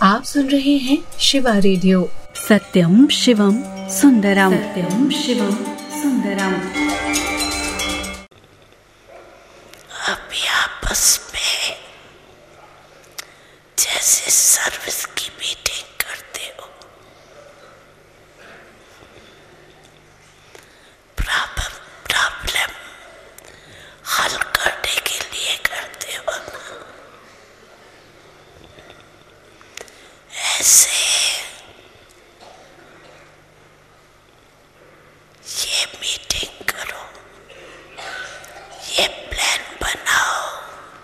आप सुन रहे हैं शिवा रेडियो। सत्यम शिवम सुंदरम, सत्यम शिवम सुंदरम। अभी आपस में जैसे सर्विस की मीटिंग करते हो, प्रॉब्लम हल करने के लिए करते हो ना, ऐसे